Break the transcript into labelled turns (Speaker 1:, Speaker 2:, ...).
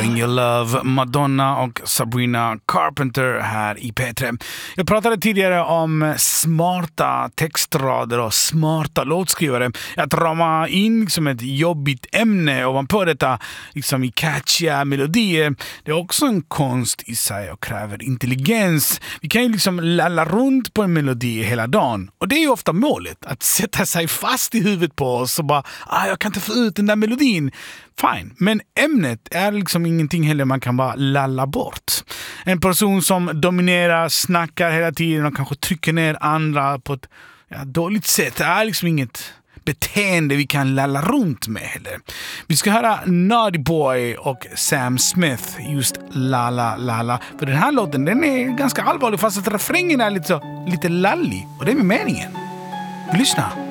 Speaker 1: Showing Your Love, Madonna och Sabrina Carpenter här i P3. Jag pratade tidigare om smarta textrader och smarta låtskrivare. Att rama in liksom ett jobbigt ämne ovanpå detta liksom i catchiga melodier. Det är också en konst i sig och kräver intelligens. Vi kan ju liksom lalla runt på en melodi hela dagen. Och det är ju ofta målet, att sätta sig fast i huvudet på oss och bara, jag kan inte få ut den där melodin. Fine, men ämnet är liksom ingenting heller man kan bara lalla bort. En person som dominerar, snackar hela tiden och kanske trycker ner andra på ett dåligt sätt är liksom inget beteende vi kan lalla runt med heller. Vi ska höra Naughty Boy och Sam Smith, just Lala Lala. För den här låten, den är ganska allvarlig fast att refrängen är lite lallig. Och det är med meningen. Lyssna.